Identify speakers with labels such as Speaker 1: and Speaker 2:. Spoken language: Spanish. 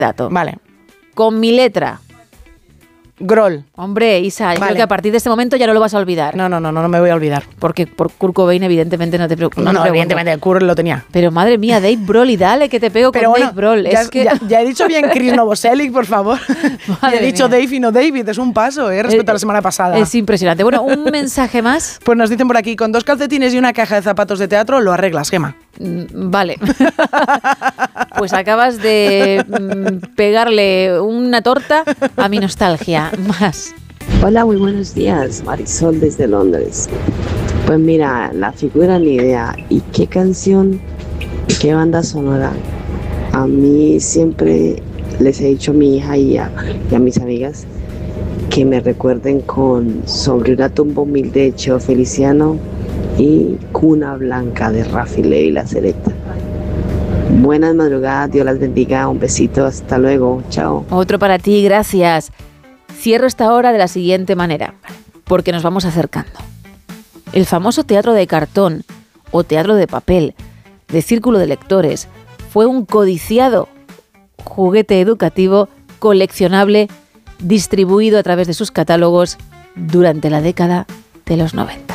Speaker 1: dato.
Speaker 2: Vale.
Speaker 1: Con mi letra.
Speaker 2: Grohl.
Speaker 1: Hombre, Isa, yo
Speaker 2: Vale.
Speaker 1: creo que a partir de este momento ya no lo vas a olvidar.
Speaker 2: No me voy a olvidar.
Speaker 1: Porque por Kurt Cobain evidentemente no te preocupes.
Speaker 2: No, evidentemente, Kurt lo tenía.
Speaker 1: Pero madre mía, Dave Grohl, y dale que te pego
Speaker 2: Pero
Speaker 1: con
Speaker 2: bueno,
Speaker 1: Dave Grohl.
Speaker 2: ya he dicho bien Chris Novoselic, por favor.
Speaker 1: Madre
Speaker 2: He dicho
Speaker 1: mía.
Speaker 2: Dave y no David, es un paso, respecto a la semana pasada.
Speaker 1: Es impresionante. Bueno, un mensaje más.
Speaker 2: Pues nos dicen por aquí, con 2 calcetines y una caja de zapatos de teatro lo arreglas, Gemma.
Speaker 1: Vale. Pues acabas de pegarle una torta a mi nostalgia. Más.
Speaker 3: Hola, muy buenos días, Marisol desde Londres. Pues mira, la figura ni idea. ¿Y qué canción, qué banda sonora? A mí siempre les he dicho a mi hija y a mis amigas que me recuerden con Sobre una tumba humilde de Cheo Feliciano y Cuna Blanca de Rafi Ley y La Selecta. Buenas madrugadas, Dios las bendiga, un besito, hasta luego, chao.
Speaker 1: Otro para ti, gracias. Cierro esta hora de la siguiente manera, porque nos vamos acercando. El famoso teatro de cartón o teatro de papel, de círculo de lectores, fue un codiciado juguete educativo coleccionable distribuido a través de sus catálogos durante la década de los 90.